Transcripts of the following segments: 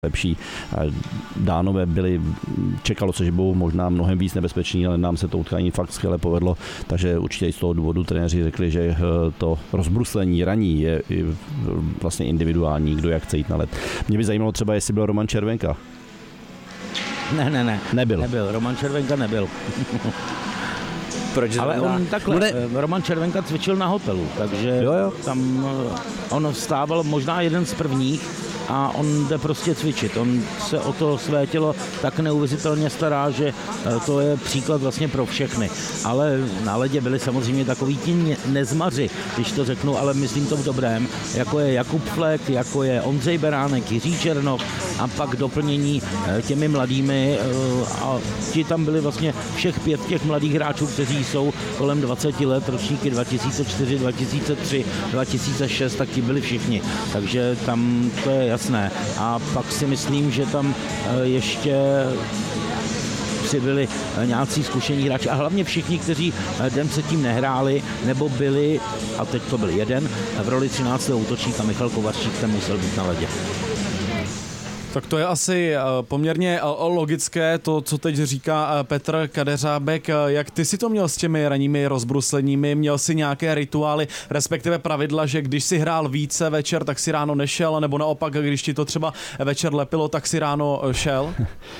lepší. Dánové čekalo se, že budou možná mnohem víc nebezpeční, ale nám se to utkání fakt skvěle povedlo, takže určitě i z toho důvodu trenéři řekli, že to rozbruslení raní je vlastně individuální, kdo jak chce jít na led. Mě by zajímalo třeba, jestli byl Roman Červenka. Ne. Nebyl. Roman Červenka nebyl. Proč ale on takhle, Roman Červenka cvičil na hotelu, takže tam on vstával možná jeden z prvních a on jde prostě cvičit. On se o to své tělo tak neuvěřitelně stará, že to je příklad vlastně pro všechny. Ale na ledě byli samozřejmě takový ti nezmaři, když to řeknu, ale myslím to v dobrém, jako je Jakub Flek, jako je Ondřej Beránek, Jiří Černoch a pak doplnění těmi mladými a ti tam byli vlastně všech 5 těch mladých hráčů, kteří jsou kolem 20 let, ročníky 2004, 2003, 2006, tak ti byli všichni. Takže tam to je jasné. A pak si myslím, že tam ještě přibyli nějací zkušení hráči a hlavně všichni, kteří den předtím nehráli nebo byli, a teď to byl jeden, v roli 13. útočníka Michal Kovařík, ten musel být na ledě. Tak to je asi poměrně logické, to, co teď říká Petr Kadeřábek. Jak ty si to měl s těmi ranními rozbrusleními? Měl si nějaké rituály, respektive pravidla, že když si hrál více večer, tak si ráno nešel, nebo naopak, když ti to třeba večer lepilo, tak si ráno šel?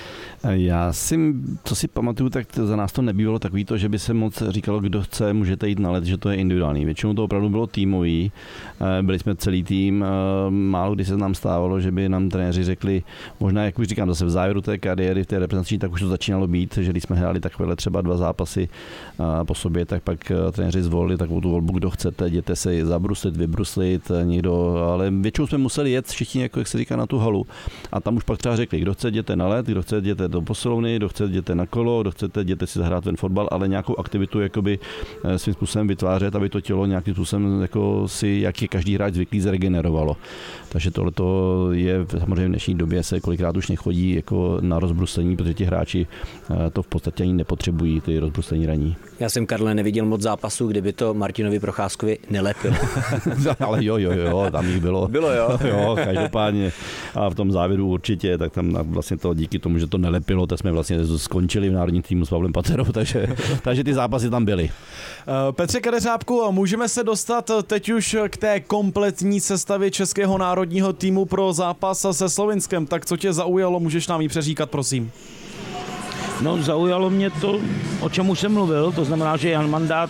Co si pamatuju, tak za nás to nebývalo takový to, že by se moc říkalo, kdo chce, můžete jít na led, že to je individuální. Většinou to opravdu bylo týmový, byli jsme celý tým, málo kdy se nám stávalo, že by nám trenéři řekli, možná, jak už říkám, zase v závěru té kariéry, v té reprezentační, tak už to začínalo být, že když jsme hráli takové třeba 2 zápasy po sobě, tak pak trenéři zvolili takovou tu volbu, kdo chcete, jděte se zabruslit, vybruslit, někdo, ale většinou jsme museli jet všichni, jako jak se říká, na tu halu a tam už pak třeba řekli, kdo chce, jděte na led, kdo chce, jděte do posilovny, kdo chcete, jděte na kolo, kdo chcete, jděte si zahrát ten fotbal, ale nějakou aktivitu jakoby svým způsobem vytvářet, aby to tělo nějakým způsobem jako si, jak je každý hráč zvyklý, zregenerovalo. Takže tohleto je samozřejmě v dnešní době se kolikrát už nechodí jako na rozbruslení, protože ti hráči to v podstatě ani nepotřebují, ty rozbruslení raní. Já jsem, Karle, neviděl moc zápasů, kdyby to Martinovi Procházkovi nelepilo. Ale jo, tam jich bylo. Bylo, jo? Jo, každopádně. A v tom závěru určitě, tak tam vlastně to díky tomu, že to nelepilo, tak jsme vlastně skončili v národním týmu s Pavlem Paterou, takže ty zápasy tam byly. Petře Kadeřábku, můžeme se dostat teď už k té kompletní sestavě českého národního týmu pro zápas se Slovinskem. Tak co tě zaujalo, můžeš nám ji přeříkat, prosím. No, zaujalo mě to, o čem už jsem mluvil, to znamená, že Jan Mandát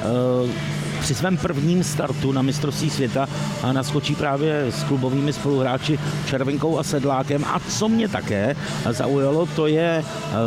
při svém prvním startu na mistrovství světa a naskočí právě s klubovými spoluhráči Červenkou a Sedlákem. A co mě také zaujalo, to je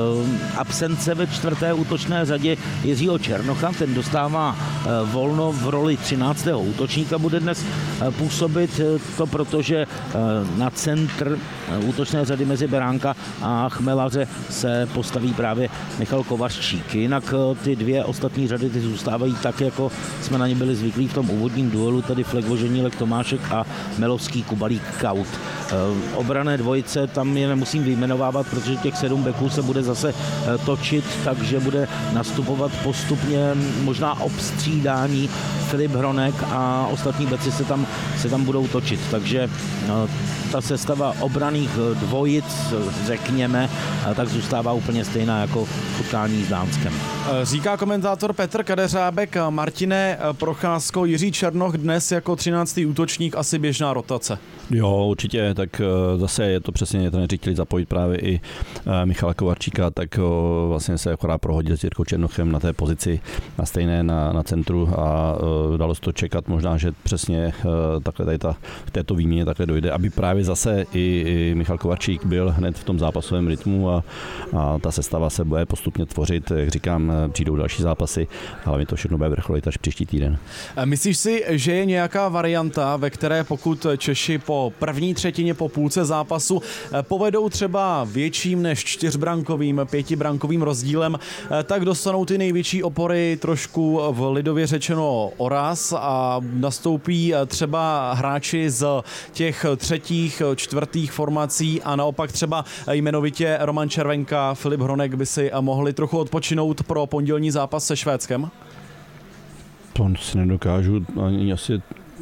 absence ve 4. útočné řadě Jiřího Černocha. Ten dostává volno v roli 13. útočníka, bude dnes působit to, protože na centr útočné řady mezi Beránka a Chmelaře se postaví právě Michal Kovařík. Jinak ty 2 ostatní řady ty zůstávají tak, jako jsme na ně byli zvyklí v tom úvodním duelu, tedy Flek Voženílek Tomášek a Melovský Kubalík Kaut. Obrané dvojice, tam je nemusím vyjmenovávat, protože těch 7 beků se bude zase točit, takže bude nastupovat postupně možná obstřídání Filip Hronek a ostatní beci se tam budou točit. Takže ta sestava obraných dvojic, řekněme, tak zůstává úplně stejná jako v utkání s Dánskem. Říká komentátor Petr Kadeřábek. Martine Procházko, Jiří Černoch dnes jako 13. útočník asi běžná rotace. Jo, určitě, tak zase je to přesně, trenéři chtěli zapojit právě i Michala Kovaříka, tak vlastně se akorát prohodil s Jirkou Černochem na té pozici na stejné na centru a dalo se to čekat možná, že přesně takhle tady v této výměně takhle dojde, aby právě zase i Michal Kovařík byl hned v tom zápasovém rytmu a ta sestava se bude postupně tvořit, jak říkám, přijdou další zápasy, ale mi to všechno bude vrcholit až příští týden. Myslíš si, že je nějaká varianta, ve které pokud Češi po první třetině, po půlce zápasu povedou třeba větším než 4brankovým, 5brankovým rozdílem, tak dostanou ty největší opory trošku v lidově řečeno oraz a nastoupí třeba hráči z těch 3., 4. formací a naopak třeba jmenovitě Roman Červenka, Filip Hronek by si mohli trochu odpočinout pro pondělní zápas se Švédskem? To si nedokážu ani asi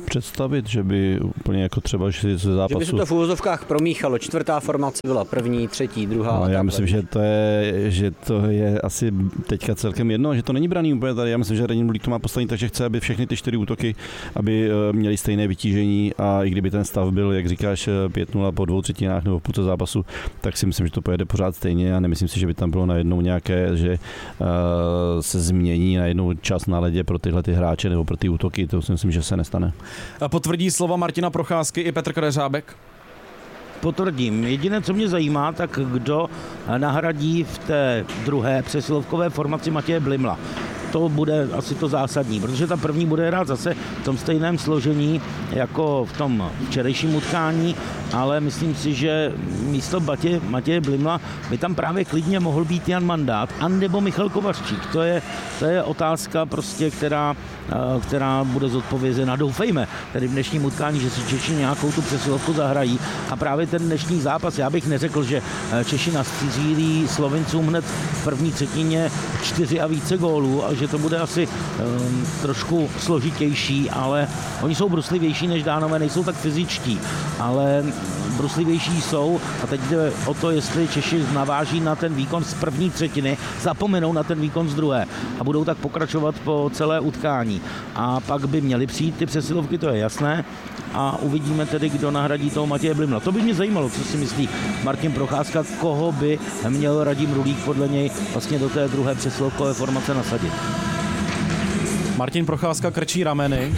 představit, že by úplně jako třeba že ze zápasu... Že by se to v úvozovkách promíchalo, 4. formace byla 1., 3., 2. No, já myslím, že to je asi teďka celkem jedno, že to není braný úplně tady. Já myslím, že Radim Rulík to má postavený tak, že chce, aby všechny ty 4 útoky, aby měly stejné vytížení a i kdyby ten stav byl, jak říkáš, 5-0 po 2/3 nebo v půlce zápasu, tak si myslím, že to pojede pořád stejně a nemyslím si, že by tam bylo najednou nějaké, že se změní najednou čas na ledě pro tyhle ty hráče nebo pro ty útoky, to si myslím, že se nestane. A potvrdí slova Martina Procházky i Petr Kadeřábek? Potvrdím. Jediné, co mě zajímá, tak kdo nahradí v té druhé přesilovkové formaci Matěje Blimla. To bude asi to zásadní, protože ta první bude hrát zase v tom stejném složení jako v tom včerejším utkání, ale myslím si, že místo Matěje Blimla by tam právě klidně mohl být Jan Mandát anebo Michal Kovařčík. To je otázka prostě, která bude zodpovězena. Doufejme tedy v dnešním utkání, že si Češi nějakou tu přesilovku zahrají a právě ten dnešní zápas, já bych neřekl, že Češi nastřílí Slovincům hned v první třetině 4 a více gólů a že to bude asi trošku složitější, ale oni jsou bruslivější než Dánové, nejsou tak fyzičtí, ale bruslivější jsou a teď jde o to, jestli Češi naváží na ten výkon z první třetiny, zapomenou na ten výkon z druhé a budou tak pokračovat po celé utkání. A pak by měly přijít ty přesilovky, to je jasné, a uvidíme tedy, kdo nahradí toho Matěje Blimla. To by mě zajímalo, co si myslí Martin Procházka, koho by měl Radim Rulík podle něj vlastně do té druhé přesilovkové formace nasadit. Martin Procházka krčí rameny.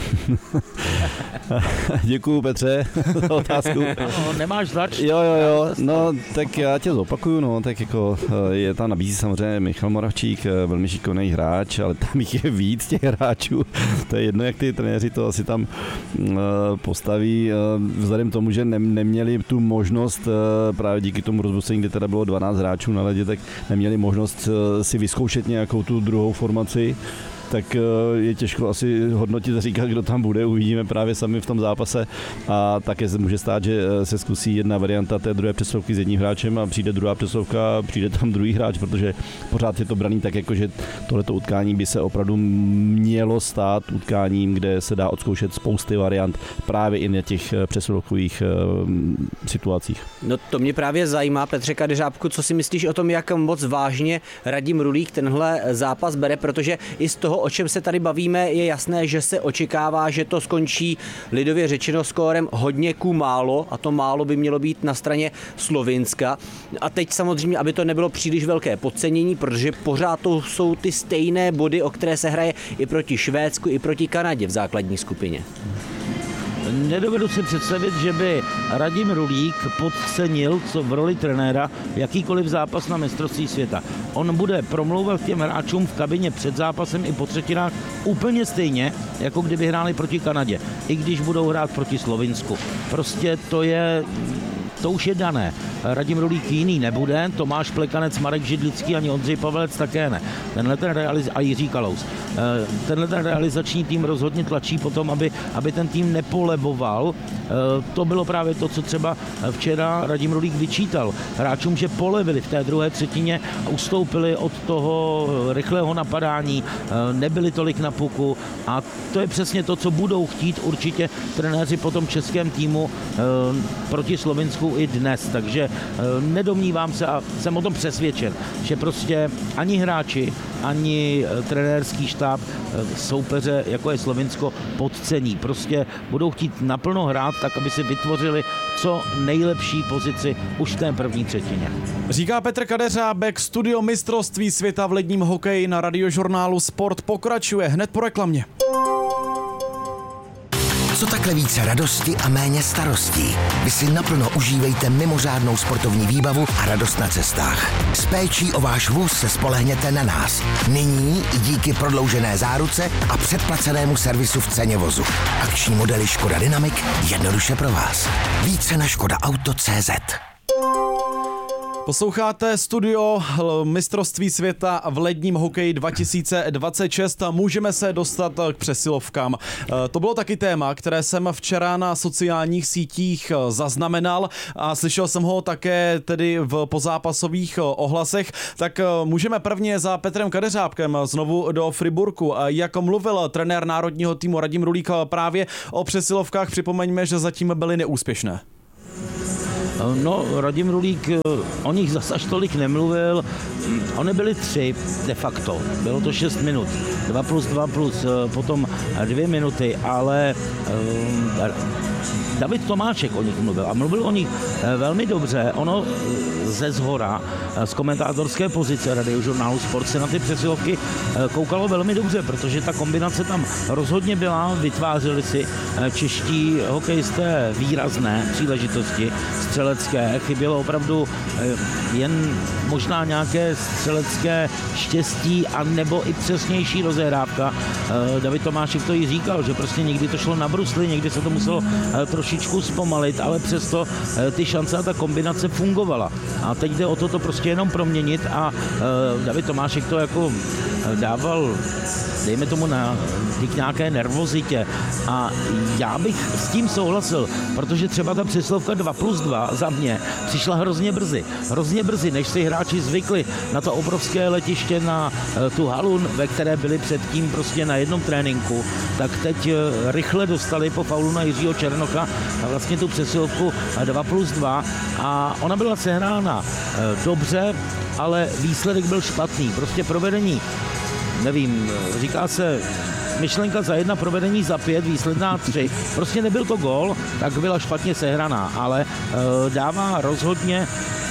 Děkuju, Petře, za otázku. No, nemáš zač? Jo, no tak já tě zopakuju, no, tak jako je tam nabízí samozřejmě Michal Moravčík, velmi šikovný hráč, ale tam jich je víc těch hráčů. To je jedno, jak ty trenéři to asi tam postaví, vzhledem tomu, že neměli tu možnost právě díky tomu rozbucení, kde teda bylo 12 hráčů na ledě, tak neměli možnost si vyzkoušet nějakou tu druhou formaci. Tak je těžko asi hodnotit a říkat, kdo tam bude. Uvidíme právě sami v tom zápase a také se může stát, že se zkusí jedna varianta té druhé přesilovky s jedním hráčem a přijde druhá přesilovka a přijde tam druhý hráč, protože pořád je to braný tak, jako že tohleto utkání by se opravdu mělo stát utkáním, kde se dá odzkoušet spousty variant právě i na těch přesilovkových situacích. No to mě právě zajímá, Petře Kadeřábku, co si myslíš o tom, jak moc vážně Radim Rulík tenhle zápas bere, protože i z toho, o čem se tady bavíme, je jasné, že se očekává, že to skončí lidově řečeno skórem hodně ku málo a to málo by mělo být na straně Slovinska. A teď samozřejmě, aby to nebylo příliš velké podcenění, protože pořád to jsou ty stejné body, o které se hraje i proti Švédsku, i proti Kanadě v základní skupině. Nedovedu si představit, že by Radim Rulík podcenil v roli trenéra jakýkoliv zápas na mistrovství světa. On bude promlouvat těm hráčům v kabině před zápasem i po třetinách úplně stejně, jako kdyby hráli proti Kanadě, i když budou hrát proti Slovinsku. Prostě to už je dané. Radim Rulík jiný nebude, Tomáš Plekanec, Marek Židlický ani Ondřej Pavelec také ne. A Jiří Kalous. Tenhle ten realizační tým rozhodně tlačí potom, aby ten tým nepoleboval. To bylo právě to, co třeba včera Radim Rulík vyčítal hráčům, že polevili v té druhé třetině a ustoupili od toho rychlého napadání, nebyli tolik na puku a to je přesně to, co budou chtít určitě trenéři po tom českém týmu proti Slovinsku i dnes, takže nedomnívám se a jsem o tom přesvědčen, že prostě ani hráči, ani trenérský štáb soupeře, jako je Slovinsko, podcení. Prostě budou chtít naplno hrát tak, aby si vytvořili co nejlepší pozici už v té první třetině. Říká Petr Kadeřábek, studio mistrovství světa v ledním hokeji na Radiožurnálu Sport pokračuje hned po reklamě. Co takhle více radosti a méně starostí? Vy si naplno užívejte mimořádnou sportovní výbavu a radost na cestách. S péčí o váš vůz se spolehněte na nás. Nyní i díky prodloužené záruce a předplacenému servisu v ceně vozu. Akční modely Škoda Dynamic jednoduše pro vás. Více na škodaauto.cz. Posloucháte studio mistrovství světa v ledním hokeji 2026. Můžeme se dostat k přesilovkám. To bylo taky téma, které jsem včera na sociálních sítích zaznamenal a slyšel jsem ho také tedy v pozápasových ohlasech. Tak můžeme prvně za Petrem Kadeřábkem znovu do Friburku. Jak mluvil trenér národního týmu Radim Rulík právě o přesilovkách, připomeňme, že zatím byly neúspěšné. No, Radim Rulík o nich zas až tolik nemluvil. Oni byli 3 de facto. Bylo to 6 minut. 2+2 plus potom 2 minuty, ale David Tomáček o nich mluvil a mluvil o nich velmi dobře. Ono ze zhora, z komentátorské pozice Radiožurnálu Sport se na ty přesilovky koukalo velmi dobře, protože ta kombinace tam rozhodně byla, vytvářeli si čeští hokejisté výrazné příležitosti střelecké, chybělo opravdu jen možná nějaké střelecké štěstí a nebo i přesnější rozehrávka. David Tomášek to i říkal, že prostě někdy to šlo na brusli, někdy se to muselo trošičku zpomalit, ale přesto ty šance a ta kombinace fungovala. A teď jde o to prostě jenom proměnit a David Tomášek to jako dával, dejme tomu, k nějaké nervozitě. A já bych s tím souhlasil, protože třeba ta přesilovka 2+2 za mě přišla hrozně brzy, než si hráči zvykli na to obrovské letiště, na tu halu, ve které byli předtím prostě na jednom tréninku, tak teď rychle dostali po faulu na Jiřího Černocha vlastně tu přesilovku 2+2 a ona byla sehrána dobře, ale výsledek byl špatný. Prostě provedení, nevím, říká se myšlenka za 1, provedení za 5, výsledná 3. Prostě nebyl to gól, tak byla špatně sehraná, ale dává rozhodně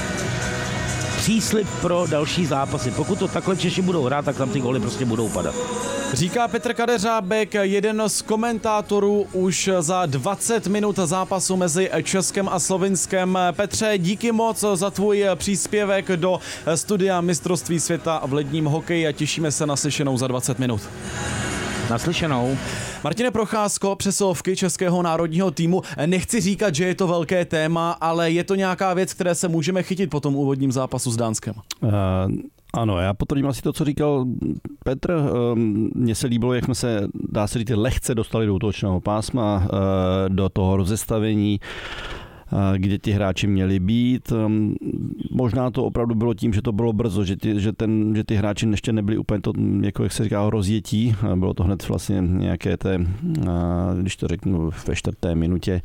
příslib pro další zápasy. Pokud to takhle Češi budou hrát, tak tam ty góly prostě budou padat. Říká Petr Kadeřábek, jeden z komentátorů už za 20 minut zápasu mezi Českem a Slovinskem. Petře, díky moc za tvůj příspěvek do studia mistrovství světa v ledním hokeji a těšíme se na slyšenou za 20 minut. Naslyšenou. Martine Procházko, přesilovky českého národního týmu. Nechci říkat, že je to velké téma, ale je to nějaká věc, které se můžeme chytit po tom úvodním zápasu s Dánskem. Ano, já potvrdím asi to, co říkal Petr. Mně se líbilo, jak jsme se, dá se říct, lehce dostali do útočného pásma, do toho rozestavení, kde ti hráči měli být. Možná to opravdu bylo tím, že to bylo brzo, že ty hráči ještě nebyli úplně to, jako jak se říká, rozjetí. Bylo to hned vlastně nějaké když to řeknu, ve 4. minutě.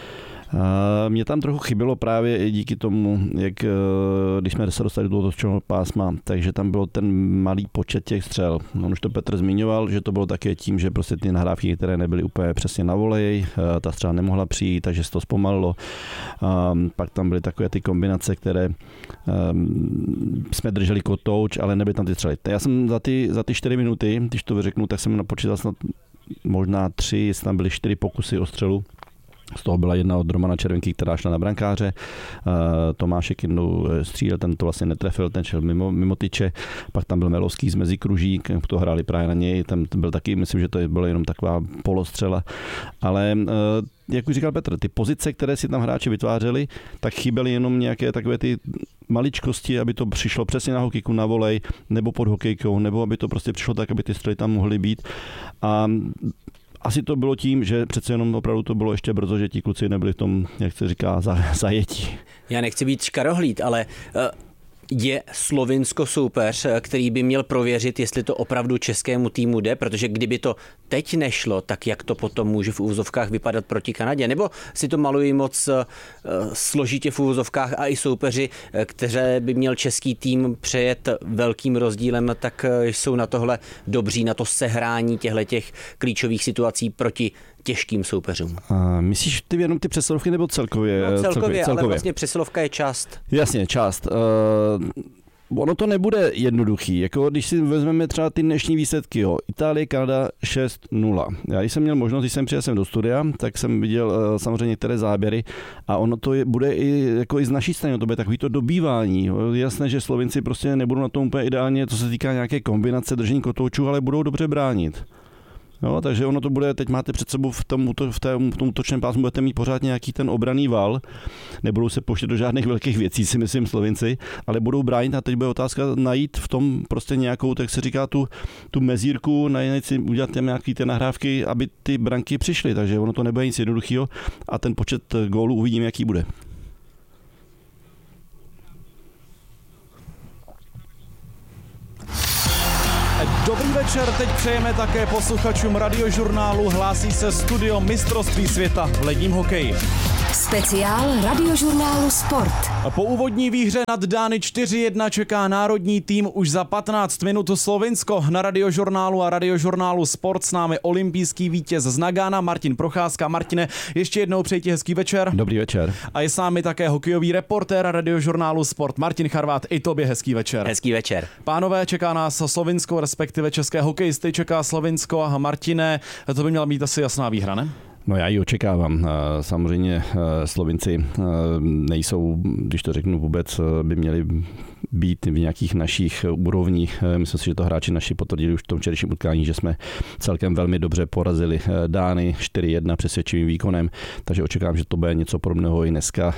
Mě tam trochu chybělo právě i díky tomu, když jsme se dostali do toho útočného pásma, takže tam bylo ten malý počet těch střel. On už to Petr zmiňoval, že to bylo také tím, že prostě ty nahrávky, které nebyly úplně přesně na volej, ta střela nemohla přijít, takže se to zpomalilo. Pak tam byly takové ty kombinace, které jsme drželi kotouč, ale nebyly tam ty střely. Já jsem za ty 4 minuty, když to vyřeknu, tak jsem napočítal snad možná 3, jestli tam byly 4 pokusy o střelu. Z toho byla jedna od Romana Červenky, která šla na brankáře. Tomášek jednou střílel, ten to vlastně netrefil, ten šel mimo tyče. Pak tam byl Melovský z mezikruží, to hráli právě na něj. Tam byl taky, myslím, že to byla jenom taková polostřela. Ale jak už říkal Petr, ty pozice, které si tam hráči vytvářeli, tak chyběly jenom nějaké takové ty maličkosti, aby to přišlo přesně na hokejku, na volej, nebo pod hokejkou, nebo aby to prostě přišlo tak, aby ty střely tam mohly být. A asi to bylo tím, že přece jenom opravdu to bylo ještě brzo, že ti kluci nebyli v tom, jak se říká, zajetí. Já nechci být škarohlíd, ale je Slovinsko soupeř, který by měl prověřit, jestli to opravdu českému týmu jde, protože kdyby to teď nešlo, tak jak to potom může v úvozovkách vypadat proti Kanadě? Nebo si to malují moc složitě v úvozovkách a i soupeři, které by měl český tým přejet velkým rozdílem, tak jsou na tohle dobří, na to sehrání těchto klíčových situací proti těžkým soupeřům. Myslíš ty jenom ty přesilovky nebo celkově? No, celkově, ale vlastně přesilovka je část. Jasně, část. Ono to nebude jednoduchý. Jako když si vezmeme třeba ty dnešní výsledky, Itálie, Kanada 6-0. Já když jsem měl možnost, když jsem přijel sem do studia, tak jsem viděl samozřejmě některé záběry a ono to bude i z naší strany, to bude takový to dobývání. Je jasné, že Slovinci prostě nebudou na tom úplně ideálně, co se týká nějaké kombinace držení kotoučů, ale budou dobře bránit. No, takže ono to bude, teď máte před sebou v tom útočném pásmu, budete mít pořád nějaký ten obranný val, nebudou se pouštět do žádných velkých věcí, si myslím Slovinci, ale budou bránit a teď bude otázka najít v tom prostě nějakou, tak se říká, tu mezírku, najít si, udělat tam nějaký ty nahrávky, aby ty branky přišly, takže ono to nebude nic jednoduchého a ten počet gólů uvidíme, jaký bude. Dobrý večer, teď přejeme také posluchačům Radiožurnálu, hlásí se studio mistrovství světa v ledním hokeji. Speciál Radiožurnálu Sport. Po úvodní výhře nad Dány 4-1 čeká národní tým už za 15 minut Slovinsko. Na Radiožurnálu a Radiožurnálu Sport s námi olympijský vítěz z Nagana Martin Procházka. Martine, ještě jednou přeji ti hezký večer. Dobrý večer. A je s námi také hokejový reportér Radiožurnálu Sport Martin Charvát. I tobě hezký večer. Hezký večer. Pánové, čeká nás Slovinsko, respektive české hokejisty čeká Slovinsko. A Martine, to by měla být asi jasná výhra, ne? No já ji očekávám. Samozřejmě Slovinci nejsou, když to řeknu vůbec, by měli být v nějakých našich úrovních. Myslím si, že to hráči naši potvrdili už v tom včerejším utkání, že jsme celkem velmi dobře porazili Dány 4-1 přesvědčivým výkonem, takže očekávám, že to bude něco podobného i dneska.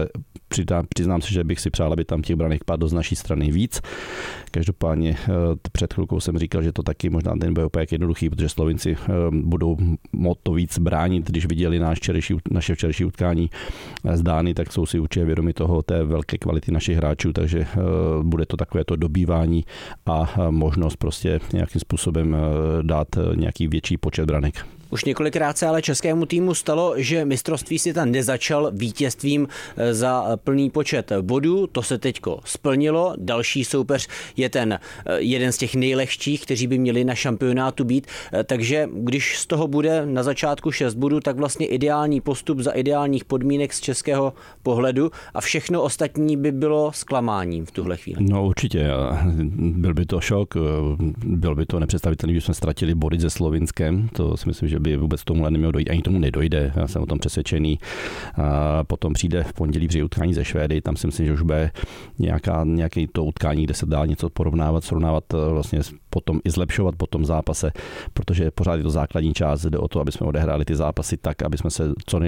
Přiznám se, že bych si přál, aby tam těch branek padlo z naší strany víc. Každopádně před chvilkou jsem říkal, že to taky možná ten bude úplně jednoduchý, protože Slovinci budou moct to víc bránit, když viděli naše včerejší utkání z Dány, tak jsou si určitě vědomi toho té velké kvality našich hráčů, takže bude to takové to dobývání a možnost prostě nějakým způsobem dát nějaký větší počet branek. Už několikrát se ale českému týmu stalo, že mistrovství světa nezačal vítězstvím za plný počet bodů. To se teďko splnilo. Další soupeř je ten jeden z těch nejlehčích, kteří by měli na šampionátu být. Takže když z toho bude na začátku 6 bodů, tak vlastně ideální postup za ideálních podmínek z českého pohledu a všechno ostatní by bylo zklamáním v tuhle chvíli. No určitě. Byl by to šok. Byl by to nepředstavitelný, že jsme ztratili body se Slovinskem. To si myslím, že by vůbec tomu nemělo dojít, ani tomu nedojde, já jsem o tom přesvědčený. A potom přijde v pondělí při utkání ze Švédy, tam si myslím, že už bude nějaké to utkání, kde se dá něco porovnávat, srovnávat, vlastně potom i zlepšovat po tom zápase, protože pořád je to základní část, jde o to, aby jsme odehráli ty zápasy tak, aby jsme se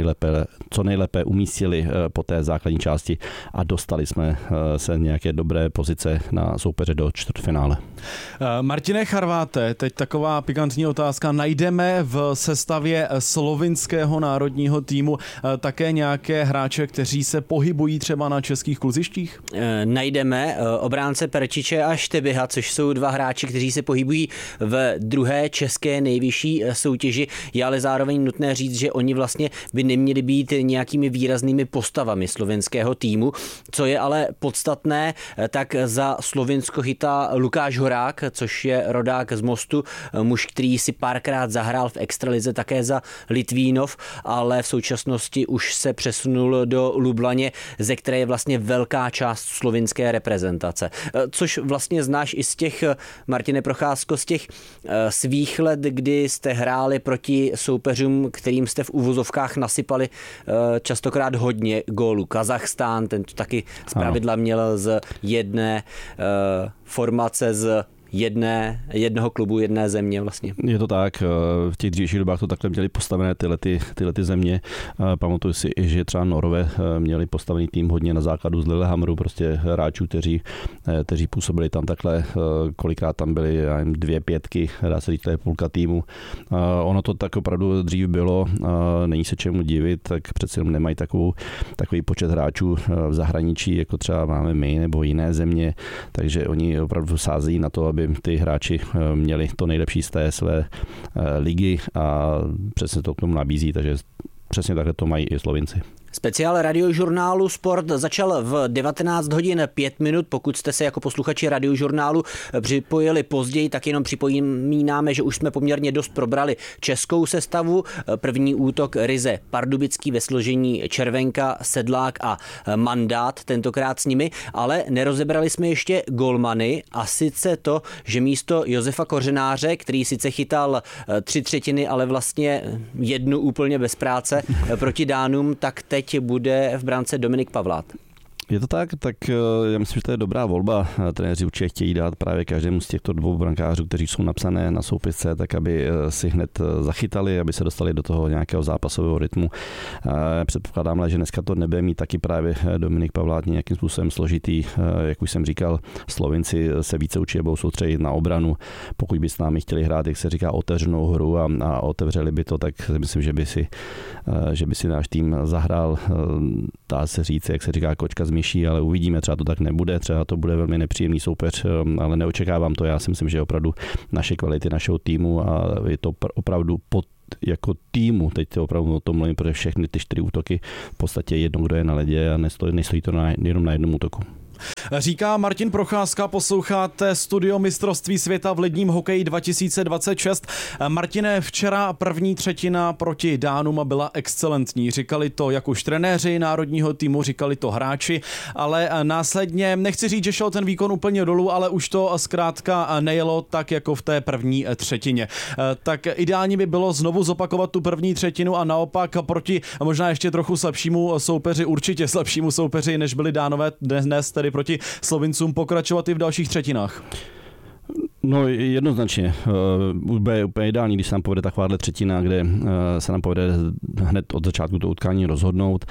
co nejlépe umístili po té základní části a dostali jsme se nějaké dobré pozice na soupeře do čtvrtfinále. Martine Charváte, teď taková pikantní otázka. Najdeme v sestavě slovinského národního týmu také nějaké hráče, kteří se pohybují třeba na českých kluzištích? Najdeme obránce Perčiče a Štebiha, což jsou dva hráči, kteří se pohybují v druhé české nejvyšší soutěži. Je ale zároveň nutné říct, že oni vlastně by neměli být nějakými výraznými postavami slovenského týmu. Co je ale podstatné, tak za Slovinsko chytá Lukáš Horák, což je rodák z Mostu, muž, který si párkrát zahrál v extralize také za Litvínov, ale v současnosti už se přesunul do Lublaně, ze které je vlastně velká část slovinské reprezentace. Což vlastně znáš i z těch, Martine Procházko, z těch svých let, kdy jste hráli proti soupeřům, kterým jste v uvozovkách nasypali častokrát hodně gólů. Kazachstán, ten to taky zpravidla měl z jedné formace, z jednoho klubu, jedné země vlastně. Je to tak, v těch dřívějších dobách to takhle měli postavené tyhle země. Pamatuju si, že třeba Norové měli postavený tým hodně na základu z Lillehammeru, prostě hráčů, kteří působili tam takhle, kolikrát tam byly 2 pětky, dá se říct, to je půlka týmu. Ono to tak opravdu dřív bylo, není se čemu divit, tak přece jenom nemají takový počet hráčů v zahraničí, jako třeba máme my nebo jiné země, takže oni opravdu sázejí na to, aby ty hráči měli to nejlepší z té své ligy a přesně to k tomu nabízí, takže přesně takhle to mají i Slovinci. Speciál Radiožurnálu Sport začal v 19 hodin 5 minut. Pokud jste se jako posluchači Radiožurnálu připojili později, tak jenom připomínáme, že už jsme poměrně dost probrali českou sestavu. První útok ryze Pardubický ve složení Červenka, Sedlák a Mandát, tentokrát s nimi, ale nerozebrali jsme ještě golmany, a sice to, že místo Josefa Kořenáře, který sice chytal 3/3, ale vlastně jednu úplně bez práce proti Dánům, tak teď bude v brance Dominik Pavlát. Je to tak já myslím, že to je dobrá volba. Trenéři určitě chtějí dát právě každému z těchto dvou brankářů, kteří jsou napsané na soupisce, tak aby si hned zachytali, aby se dostali do toho nějakého zápasového rytmu. Předpokládám, že dneska to nebude mít taky právě Dominik Pavlát nějakým způsobem složitý. Jak už jsem říkal, Slovinci se více určitě budou soustředit na obranu. Pokud by s námi chtěli hrát, jak se říká, otevřenou hru a otevřeli by to, tak myslím, že by si náš tým zahrál, dá se říct, jak se říká, kočka z myší, ale uvidíme, třeba to tak nebude, třeba to bude velmi nepříjemný soupeř, ale neočekávám to. Já si myslím, že opravdu naše kvality našeho týmu a je to opravdu jako týmu, teď to opravdu o tom mluvím, protože všechny ty 4 útoky v podstatě jedno, kdo je na ledě a nestojí to jenom na jednom útoku. Říká Martin Procházka, posloucháte Studio mistrovství světa v ledním hokeji 2026. Martine, včera první třetina proti Dánům byla excelentní. Říkali to jak už trenéři národního týmu, říkali to hráči, ale následně, nechci říct, že šel ten výkon úplně dolů, ale už to zkrátka nejelo tak jako v té první třetině. Tak ideálně by bylo znovu zopakovat tu první třetinu a naopak proti možná ještě trochu slabšímu soupeři, určitě slabšímu soupeři, než byli Dánové dnes, tedy proti Slovincům, pokračovat i v dalších třetinách. No jednoznačně. Bude úplně ideální, když se nám povede takováhle třetina, kde se nám povede hned od začátku to utkání rozhodnout.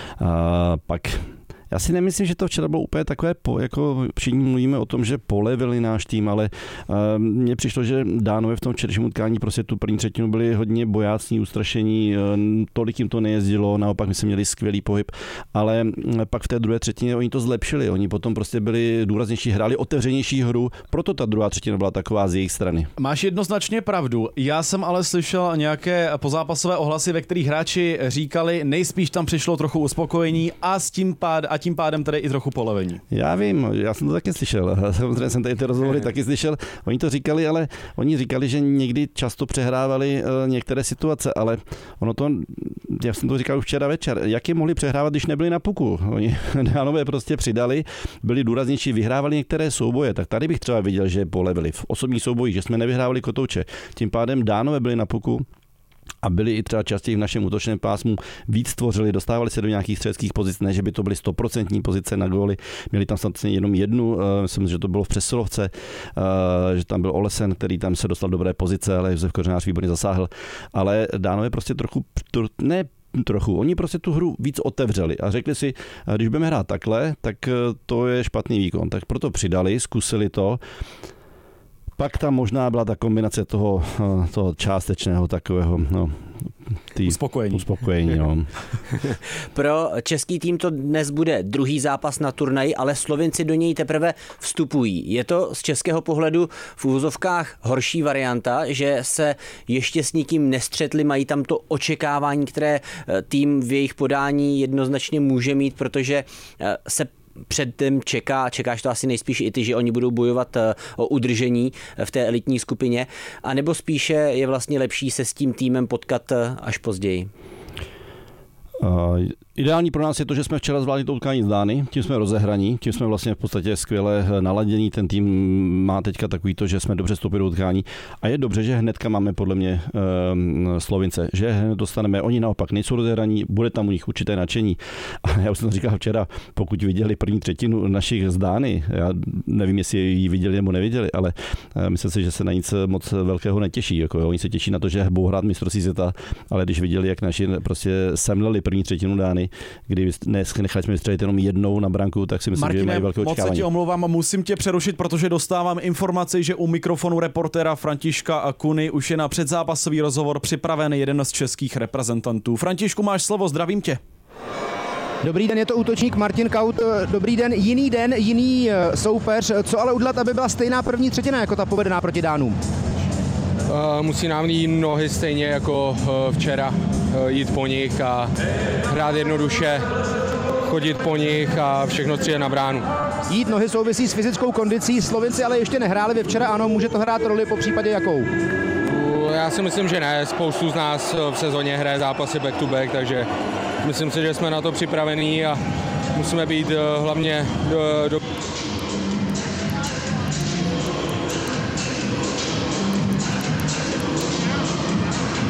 Pak já si nemyslím, že to včera bylo úplně takové, jako všichni mluvíme o tom, že polevili náš tým, ale mně přišlo, že Dánové v tom včerejším utkání prostě tu první třetinu byli hodně bojácní, ustrašení, tolik jim to nejezdilo, naopak my jsme měli skvělý pohyb, ale pak v té druhé třetině oni to zlepšili, oni potom prostě byli důraznější, hráli otevřenější hru, proto ta druhá třetina byla taková z jejich strany. Máš jednoznačně pravdu, já jsem ale slyšel nějaké pozápasové ohlasy, ve kterých hráči říkali, nejspíš tam přišlo trochu uspokojení a tím pádem tady i trochu polevení. Já vím, já jsem to taky slyšel. Samozřejmě jsem tady ty rozhovory taky slyšel. Oni to říkali, ale oni říkali, že někdy často přehrávali některé situace, ale ono to, já jsem to říkal už včera večer, jak je mohli přehrávat, když nebyli na puku? Oni Dánové prostě přidali, byli důraznější, vyhrávali některé souboje, tak tady bych třeba viděl, že polevili v osobních soubojích, že jsme nevyhrávali kotouče. Tím pádem Dánové byli na puku a byli i třeba častěji v našem útočném pásmu, víc tvořili, dostávali se do nějakých střeleckých pozic, ne, že by to byly 100% pozice na góly, měli tam snad jenom jednu, myslím, že to bylo v přesilovce, že tam byl Olesen, který tam se dostal do dobré pozice, ale Josef Kořenář výborně zasáhl, ale Dánové prostě oni prostě tu hru víc otevřeli a řekli si, když budeme hrát takhle, tak to je špatný výkon, tak proto přidali, zkusili to. Pak tam možná byla ta kombinace toho částečného takového, uspokojení. No. Pro český tým to dnes bude druhý zápas na turnaji, ale Slovinci do něj teprve vstupují. Je to z českého pohledu v úvozovkách horší varianta, že se ještě s nikým nestřetli, mají tam to očekávání, které tým v jejich podání jednoznačně může mít, protože se předtím čekáš to asi nejspíš i ty, že oni budou bojovat o udržení v té elitní skupině, anebo spíše je vlastně lepší se s tím týmem potkat až později? Ideální pro nás je to, že jsme včera zvládli to utkání s Dány, tím jsme rozehraní, tím jsme vlastně v podstatě skvěle naladění, ten tým má teďka takový to, že jsme dobře vstoupili do utkání a je dobře, že hnedka máme podle mě Slovince, že hned dostaneme, oni naopak nejsou rozehraní, bude tam u nich určité nadšení. A já už jsem to říkal včera, pokud viděli první třetinu našich z Dány, já nevím, jestli ji viděli nebo neviděli, ale myslím si, že se na nic moc velkého netěší, jako oni se těší na to, že budou hrát mistrovství světa, ale když viděli, jak naši prostě semleli první třetinu Dány, kdy nechali jsme vystřelit jenom jednou na branku, tak si myslím, Martine, že mají velké očekávání. Moc se ti omlouvám, musím tě přerušit, protože dostávám informaci, že u mikrofonu reportéra Františka Kuny už je na předzápasový rozhovor připraven jeden z českých reprezentantů. Františku, máš slovo, zdravím tě. Dobrý den, je to útočník Martin Kaut. Dobrý den, jiný soupeř. Co ale udělat, aby byla stejná první třetina jako ta povedená proti Dánům? Musí nám jít nohy stejně jako včera, jít po nich a hrát jednoduše, chodit po nich a všechno střílet na bránu. Jít nohy souvisí s fyzickou kondicí, Slovinci ale ještě nehráli, vy včera ano, může to hrát roli, po případě jakou? Já si myslím, že ne, spoustu z nás v sezóně hraje zápasy back to back, takže myslím si, že jsme na to připravení a musíme být hlavně